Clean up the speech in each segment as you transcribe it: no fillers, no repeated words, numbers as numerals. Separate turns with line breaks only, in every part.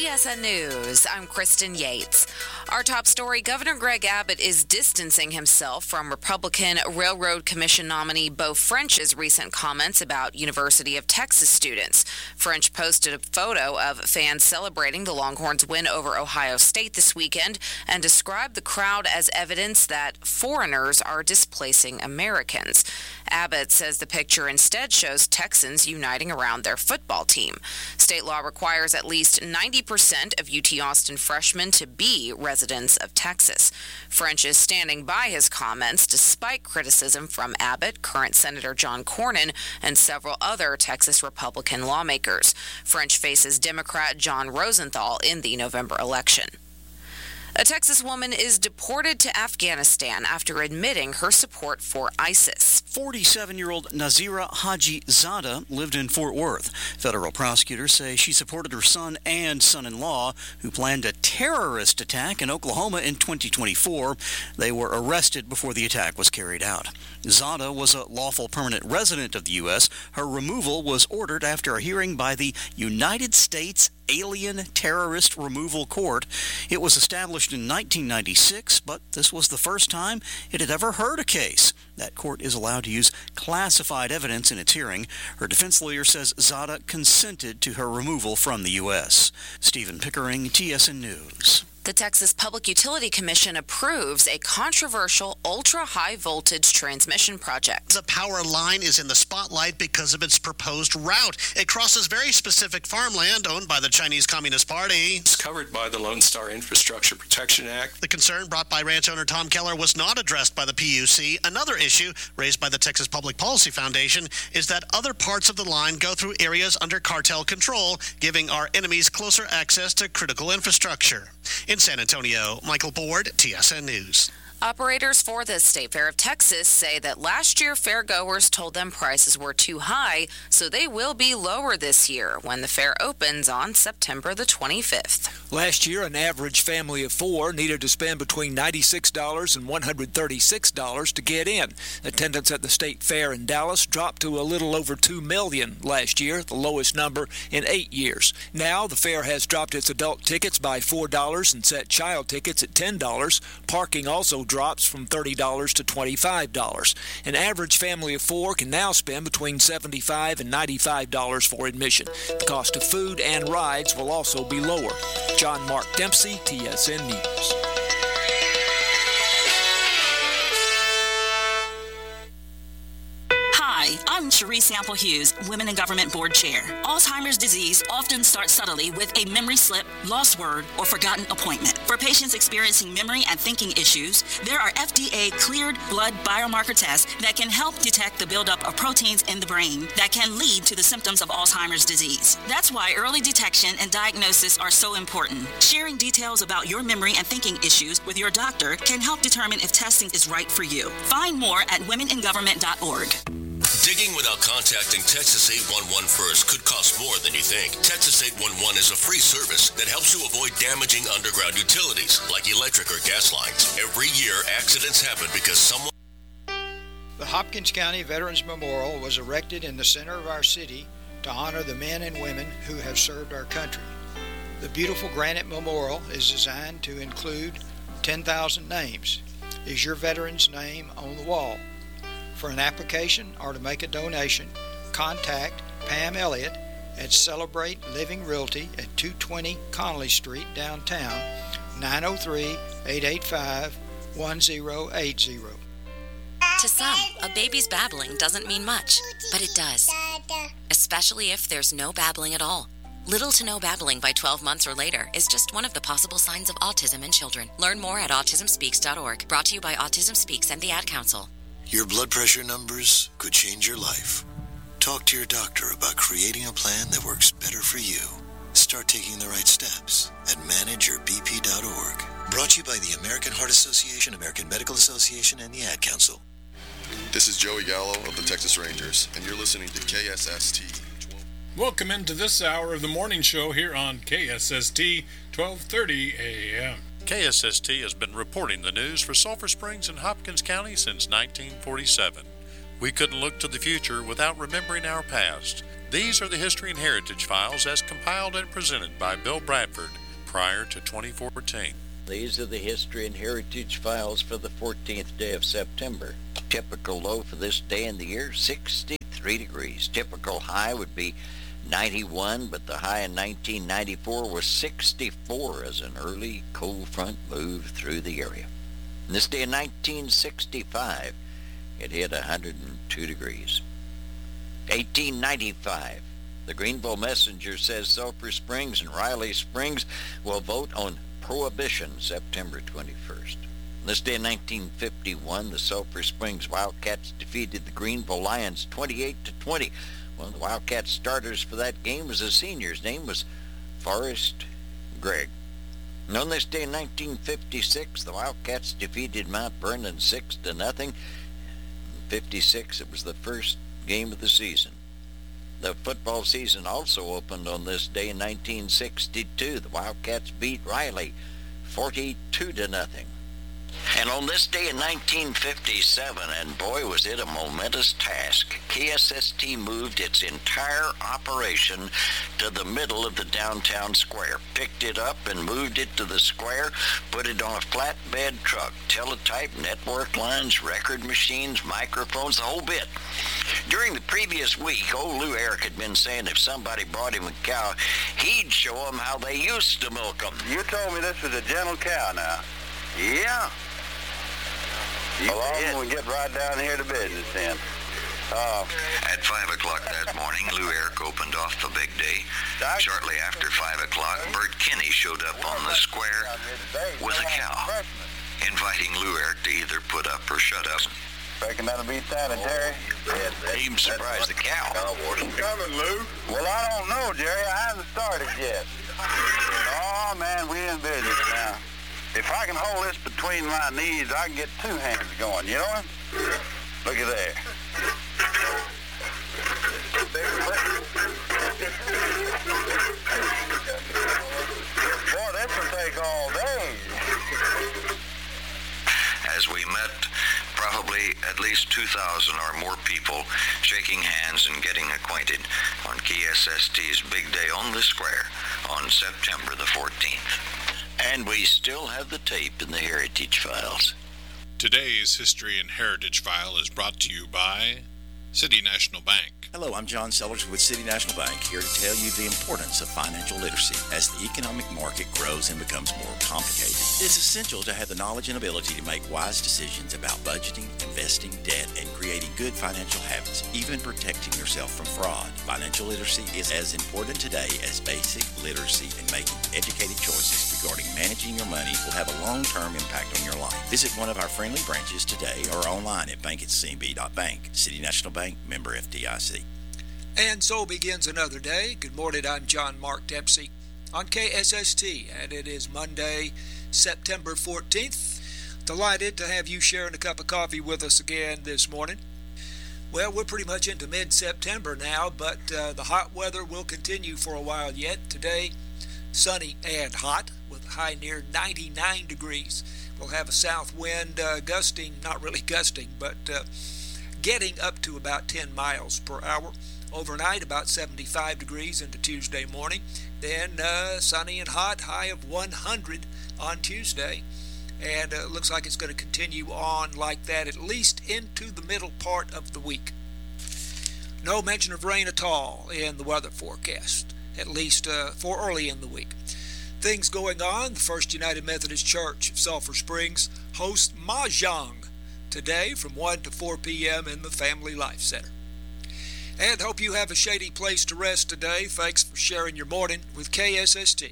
TSN News, I'm Kristen Yates. Our top story, Governor Greg Abbott is distancing himself from Republican Railroad Commission nominee Beau French's recent comments about University of Texas students. French posted a photo of fans celebrating the Longhorns' win over Ohio State this weekend and described the crowd as evidence that foreigners are displacing Americans. Abbott says the picture instead shows Texans uniting around their football team. State law requires at least 90% of UT Austin freshmen to be residents of Texas. French is standing by his comments despite criticism from Abbott, current Senator John Cornyn, and several other Texas Republican lawmakers. French faces Democrat John Rosenthal in the November election. A Texas woman is deported to Afghanistan after admitting her support for ISIS.
47-year-old Nazira Haji Zada lived in Fort Worth. Federal prosecutors say she supported her son and son-in-law who planned a terrorist attack in Oklahoma in 2024. They were arrested before the attack was carried out. Zada was a lawful permanent resident of the U.S. Her removal was ordered after a hearing by the United States Alien Terrorist Removal Court. It was established in 1996, but this was the first time it had ever heard a case. That court is allowed to use classified evidence in its hearing. Her defense lawyer says Zada consented to her removal from the U.S. Stephen Pickering, TSN News.
The Texas Public Utility Commission approves a controversial ultra-high voltage transmission project.
The power line is in the spotlight because of its proposed route. It crosses very specific farmland owned by the Chinese Communist Party.
It's covered by the Lone Star Infrastructure Protection Act.
The concern brought by ranch owner Tom Keller was not addressed by the PUC. Another issue raised by the Texas Public Policy Foundation is that other parts of the line go through areas under cartel control, giving our enemies closer access to critical infrastructure. In San Antonio, Michael Board, TSN News.
Operators for the State Fair of Texas say that last year fairgoers told them prices were too high, so they will be lower this year when the fair opens on September the 25th.
Last year, an average family of four needed to spend between $96 and $136 to get in. Attendance at the State Fair in Dallas dropped to a little over 2 million last year, the lowest number in 8 years. Now, the fair has dropped its adult tickets by $4 and set child tickets at $10. Parking also drops from $30 to $25. An average family of four can now spend between $75 and $95 for admission. The cost of food and rides will also be lower. John Mark Dempsey, TSN News.
Hi, I'm Cherie Sample Hughes, Women in Government Board Chair. Alzheimer's disease often starts subtly with a memory slip, lost word, or forgotten appointment. For patients experiencing memory and thinking issues, there are FDA-cleared blood biomarker tests that can help detect the buildup of proteins in the brain that can lead to the symptoms of Alzheimer's disease. That's why early detection and diagnosis are so important. Sharing details about your memory and thinking issues with your doctor can help determine if testing is right for you. Find more at womeningovernment.org.
Digging without contacting Texas 811 first could cost more than you think. Texas 811 is a free service that helps you avoid damaging underground utilities like electric or gas lines. Every year, accidents happen because someone...
The Hopkins County Veterans Memorial was erected in the center of our city to honor the men and women who have served our country. The beautiful granite memorial is designed to include 10,000 names. Is your veteran's name on the wall? For an application or to make a donation, contact Pam Elliott at Celebrate Living Realty at 220 Connolly Street, downtown, 903-885-1080.
To some, a baby's babbling doesn't mean much, but it does, especially if there's no babbling at all. Little to no babbling by 12 months or later is just one of the possible signs of autism in children. Learn more at autismspeaks.org. Brought to you by Autism Speaks and the Ad Council.
Your blood pressure numbers could change your life. Talk to your doctor about creating a plan that works better for you. Start taking the right steps at manageyourbp.org. Brought to you by the American Heart Association, American Medical Association, and the Ad Council.
This is Joey Gallo of the Texas Rangers, and you're listening to KSST.
Welcome into this hour of the morning show here on KSST 1230 AM.
KSST has been reporting the news for Sulphur Springs and Hopkins County since 1947. We couldn't look to the future without remembering our past. These are the History and Heritage Files as compiled and presented by Bill Bradford prior to 2014.
These are the History and Heritage Files for the 14th day of September. Typical low for this day in the year, 63 degrees. Typical high would be 91, but the high in 1994 was 64 as an early cold front moved through the area. And this day in 1965, it hit 102 degrees. 1895, the Greenville Messenger says Sulphur Springs and Riley Springs will vote on Prohibition September 21st. This day in 1951, the Sulphur Springs Wildcats defeated the Greenville Lions 28-20. One of the Wildcats starters for that game was a senior. His name was Forrest Gregg. And on this day in 1956, the Wildcats defeated Mount Vernon 6-0. In 56, it was the first game of the season. The football season also opened on this day in 1962. The Wildcats beat Riley 42-0. And on this day in 1957, and boy was it a momentous task, KSST moved its entire operation to the middle of the downtown square, picked it up and moved it to the square, put it on a flatbed truck, teletype, network lines, record machines, microphones, the whole bit. During the previous week, old Lou Eric had been saying if somebody brought him a cow, he'd show them how they used to milk them.
You told me this was a gentle cow now.
Yeah.
Well, I'm going to get right down here to business then.
At 5 o'clock that morning, Lou Eric opened off the big day. Shortly after 5 o'clock, Bert Kinney showed up on the square with a cow, inviting Lou Eric to either put up or shut up.
Reckon that'll be sanitary?
Even surprised the cow.
Coming, Lou. Well, I don't know, Jerry. I haven't started yet. Oh, man, we in business now. If I can hold this between my knees, I can get two hands going, you know? Look at there. Boy, this will take all day.
As we met, probably at least 2,000 or more people shaking hands and getting acquainted on KSST's big day on the square on September the 14th. And we still have the tape in the Heritage Files.
Today's History and Heritage File is brought to you by City National Bank.
Hello, I'm John Sellers with City National Bank, here to tell you the importance of financial literacy. As the economic market grows and becomes more complicated, it's essential to have the knowledge and ability to make wise decisions about budgeting, investing, debt, and creating good financial habits, even protecting yourself from fraud. Financial literacy is as important today as basic literacy, and making educated choices regarding managing your money will have a long-term impact on your life. Visit one of our friendly branches today or online at bankatcmb.bank. City National Bank, member FDIC.
And so begins another day. Good morning, I'm John Mark Dempsey on KSST, and it is Monday, September 14th. Delighted to have you sharing a cup of coffee with us again this morning. Well, we're pretty much into mid-September now, but the hot weather will continue for a while yet. Today, sunny and hot with a high near 99 degrees. We'll have a south wind gusting, not really gusting, but getting up to about 10 miles per hour. Overnight, about 75 degrees into Tuesday morning. Then sunny and hot, high of 100 on Tuesday. And it looks like it's going to continue on like that at least into the middle part of the week. No mention of rain at all in the weather forecast, at least for early in the week. Things going on, the First United Methodist Church of Sulphur Springs hosts Mahjong today from 1 to 4 p.m. in the Family Life Center. And hope you have a shady place to rest today. Thanks for sharing your morning with KSST.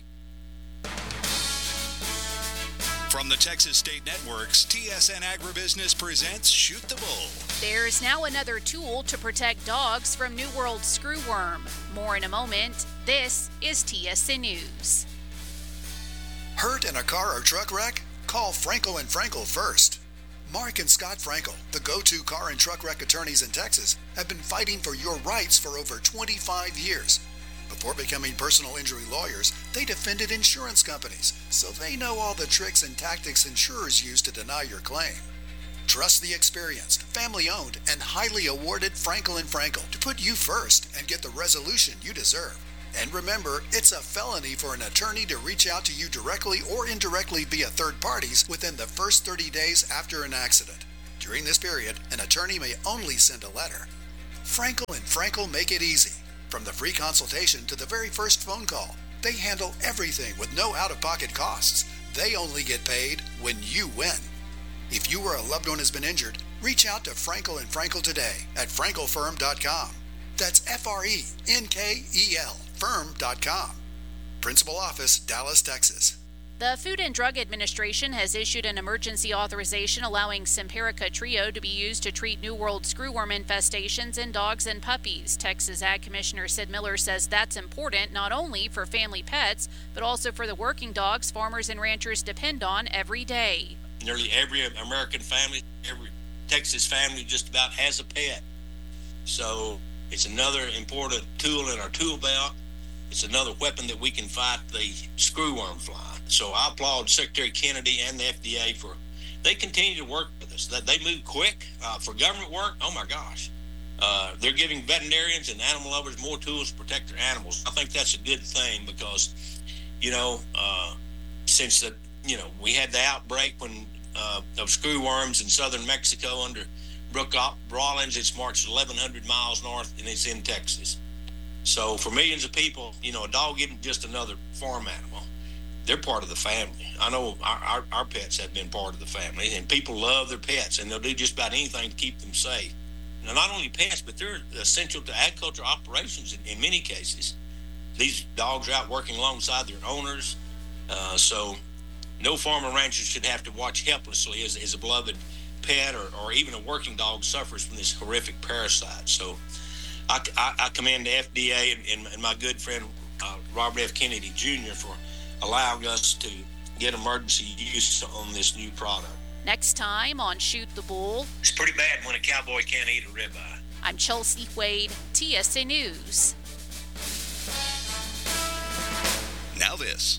From the Texas State Networks, TSN Agribusiness presents Shoot the Bull.
There's now another tool to protect dogs from New World screwworm. More in a moment. This is TSN News.
Hurt in a car or truck wreck? Call Frankel & Frankel first. Mark and Scott Frankel, the go-to car and truck wreck attorneys in Texas, have been fighting for your rights for over 25 years. Before becoming personal injury lawyers, they defended insurance companies, so they know all the tricks and tactics insurers use to deny your claim. Trust the experienced, family-owned, and highly awarded Frankel & Frankel to put you first and get the resolution you deserve. And remember, it's a felony for an attorney to reach out to you directly or indirectly via third parties within the first 30 days after an accident. During this period, an attorney may only send a letter. Frankel & Frankel make it easy. From the free consultation to the very first phone call, they handle everything with no out-of-pocket costs. They only get paid when you win. If you or a loved one has been injured, reach out to Frankel & Frankel today at frankelfirm.com. That's F-R-E-N-K-E-L, firm.com. Principal Office, Dallas, Texas.
The Food and Drug Administration has issued an emergency authorization allowing Simparica Trio to be used to treat New World screwworm infestations in dogs and puppies. Texas Ag Commissioner Sid Miller says that's important not only for family pets, but also for the working dogs farmers and ranchers depend on every day.
Nearly every American family, every Texas family just about has a pet. So it's another important tool in our tool belt. It's another weapon that we can fight the screwworm fly. So I applaud Secretary Kennedy and the FDA they continue to work with us. They move quick for government work. Oh my gosh. They're giving veterinarians and animal lovers more tools to protect their animals. I think that's a good thing because, since we had the outbreak of screwworms in southern Mexico under Brooke Rollins, it's marched 1,100 miles north and it's in Texas. So for millions of people, a dog isn't just another farm animal. They're part of the family. I know our pets have been part of the family, and people love their pets, and they'll do just about anything to keep them safe. Now, not only pets, but they're essential to agriculture operations in many cases. These dogs are out working alongside their owners, so no farmer rancher should have to watch helplessly as a beloved pet or even a working dog suffers from this horrific parasite. So I commend the FDA and my good friend Robert F. Kennedy Jr. for allowing us to get emergency use on this new product.
Next time on Shoot the Bull.
It's pretty bad when a cowboy can't eat a ribeye.
I'm Chelsea Wade, TSN News.
Now this.